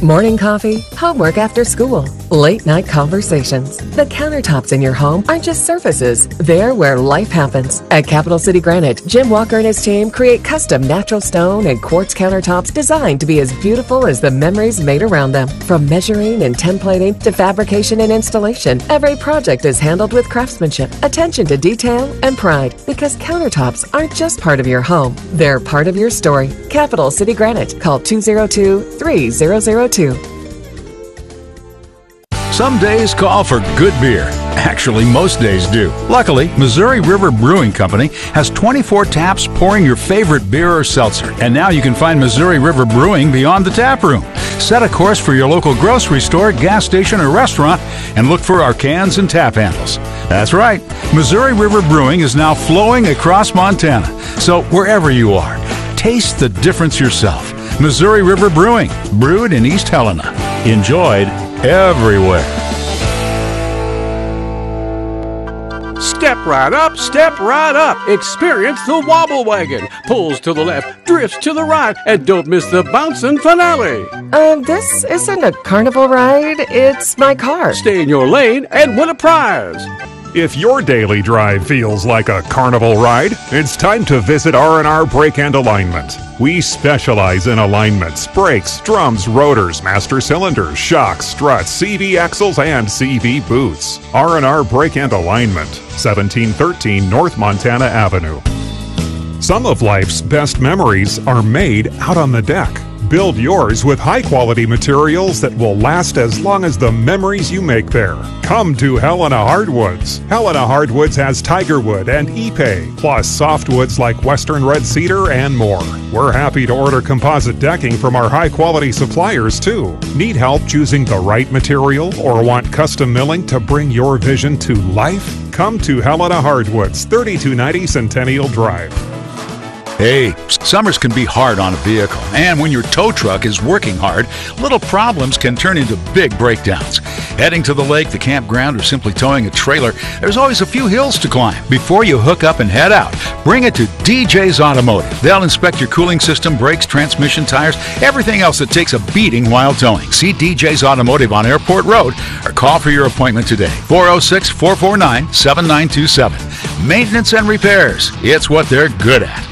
Morning coffee, homework after school, late night conversations. The countertops in your home aren't just surfaces. They're where life happens. At Capital City Granite, Jim Walker and his team create custom natural stone and quartz countertops designed to be as beautiful as the memories made around them. From measuring and templating to fabrication and installation, every project is handled with craftsmanship, attention to detail, and pride. Because countertops aren't just part of your home, they're part of your story. Capital City Granite. Call 202-3002. Some days call for good beer. Actually, most days do. Luckily, Missouri River Brewing Company has 24 taps pouring your favorite beer or seltzer. And now you can find Missouri River Brewing beyond the tap room. Set a course for your local grocery store, gas station, or restaurant and look for our cans and tap handles. That's right. Missouri River Brewing is now flowing across Montana. So wherever you are, taste the difference yourself. Missouri River Brewing, brewed in East Helena. Enjoyed everywhere. Step right up, step right up. Experience the Wobble Wagon. Pulls to the left, drifts to the right, and don't miss the bouncing finale. This isn't a carnival ride, it's my car. Stay in your lane and win a prize. If your daily drive feels like a carnival ride, it's time to visit R&R Brake and Alignment. We specialize in alignments, brakes, drums, rotors, master cylinders, shocks, struts, CV axles, and CV boots. R&R Brake and Alignment, 1713 North Montana Avenue. Some of life's best memories are made out on the deck. Build yours with high-quality materials that will last as long as the memories you make there. Come to Helena Hardwoods. Helena Hardwoods has Tigerwood and Ipe, plus softwoods like Western Red Cedar and more. We're happy to order composite decking from our high-quality suppliers, too. Need help choosing the right material or want custom milling to bring your vision to life? Come to Helena Hardwoods, 3290 Centennial Drive. Hey, summers can be hard on a vehicle, and when your tow truck is working hard, little problems can turn into big breakdowns. Heading to the lake, the campground, or simply towing a trailer, there's always a few hills to climb. Before you hook up and head out, bring it to DJ's Automotive. They'll inspect your cooling system, brakes, transmission, tires, everything else that takes a beating while towing. See DJ's Automotive on Airport Road or call for your appointment today. 406-449-7927. Maintenance and repairs, it's what they're good at.